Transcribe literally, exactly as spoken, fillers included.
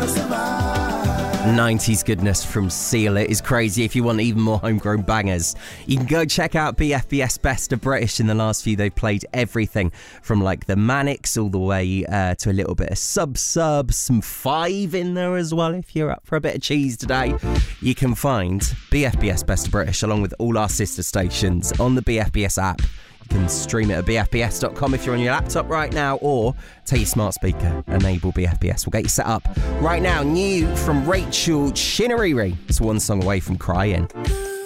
nineties goodness from Seal. It is crazy. If you want even more homegrown bangers, you can go check out B F B S Best of British. In the last few, they've played everything from like the Manics all the way uh, to a little bit of Sub Sub, some Five in there as well. If you're up for a bit of cheese today, you can find B F B S Best of British along with all our sister stations on the B F B S app. You can stream it at b f b s dot com if you're on your laptop right now, or take your smart speaker, enable B F B S. We'll get you set up right now. New from Rachel Chinnery. It's one song away from crying.